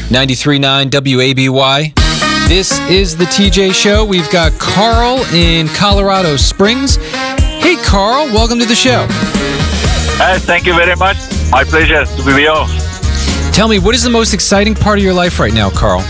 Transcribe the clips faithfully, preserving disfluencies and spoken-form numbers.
ninety-three point nine W A B Y. This is the T J Show. We've got Carl in Colorado Springs. Hey, Carl, welcome to the show. Uh, thank you very much. My pleasure to be with you. Tell me, what is the most exciting part of your life right now, Carl?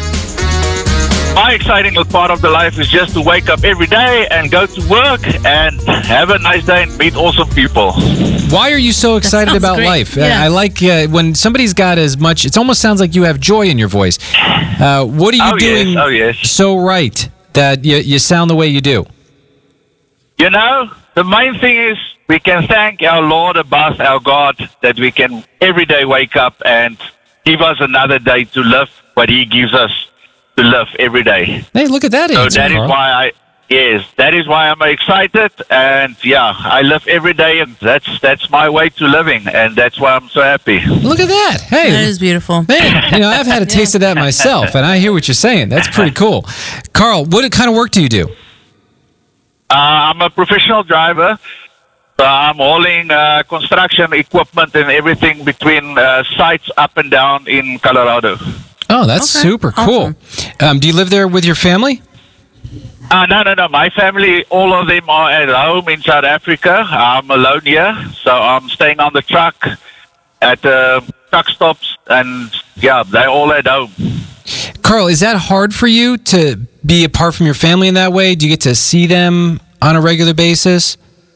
My exciting part of the life is just to wake up every day and go to work and have a nice day and meet awesome people. Why are you so excited about great. life? Yes. I like uh, when somebody's got as much, it almost sounds like you have joy in your voice. Uh, what are you Oh, doing yes. Oh, yes. so right that you, you sound the way you do? You know, the main thing is we can thank our Lord above, our God, that we can every day wake up and give us another day to live what He gives us to live every day. Hey, look at that So answer, that is Carl. why I, yes, that is why I'm excited. And yeah, I live every day, and that's that's my way to living, and that's why I'm so happy. Look at that. Hey, That is beautiful. man, you know, I've had a taste of that myself, and I hear what you're saying. That's pretty cool. Carl, what kind of work do you do? Uh, I'm a professional driver. So I'm hauling uh, construction equipment and everything between uh, sites up and down in Colorado. Oh, that's Okay, super cool. Um, do you live there with your family? Uh, no, no, no. My family, all of them are at home in South Africa. I'm alone here, so I'm staying on the truck at uh, truck stops, and yeah, they're all at home. Carl, is that hard for you to be apart from your family in that way? Do you get to see them on a regular basis?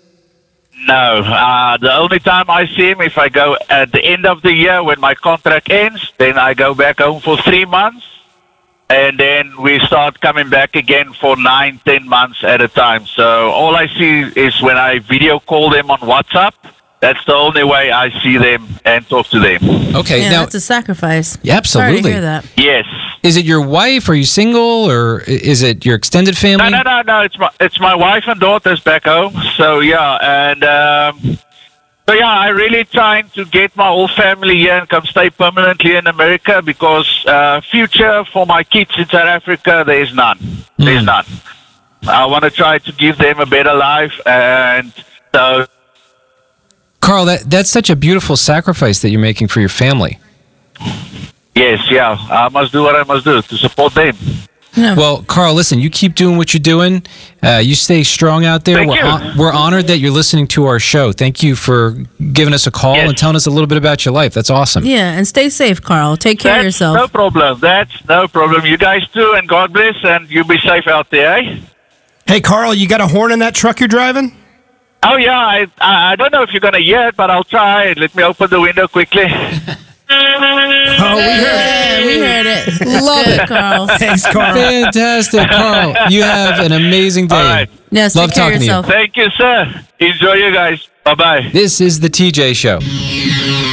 No, uh, the only time I see him if I go at the end of the year when my contract ends, then I go back home for three months, and then we start coming back again for nine, ten months at a time. So all I see is when I video call them on WhatsApp. That's the only way I see them and talk to them. Okay, Yeah, now, that's a sacrifice. yeah, Sorry to absolutely. hear that. Yes. Is it your wife? Are you single, or i- is it your extended family? No, no, no, no. It's my it's my wife and daughters back home. So yeah, and um, so yeah, I really trying to get my whole family here and come stay permanently in America because uh, future for my kids in South Africa there is none. There's Mm. none. I want to try to give them a better life, and so Carl, that, that's such a beautiful sacrifice that you're making for your family. yes, yeah, I must do what I must do to support them. Yeah. Well, Carl, listen, you keep doing what you're doing. Uh, you stay strong out there. Thank we're, you. hon- we're honored that you're listening to our show. Thank you for giving us a call Yes. and telling us a little bit about your life. That's awesome. yeah, and stay safe, Carl. Take care of That's yourself. no problem. That's no problem. You guys too, and God bless, and you be safe out there. Eh? Hey, Carl, you got a horn in that truck you're driving? Oh yeah, I I I don't know if you're gonna hear it, but I'll try. Let me open the window quickly. Oh, we heard it. Yeah, we heard it. Love Good, Carl. Thanks, Carl. Fantastic, Carl. You have an amazing day. All right. Yes, Love take care of talking to you. yourself. Thank you, sir. Enjoy you guys. Bye bye. This is the T J Show.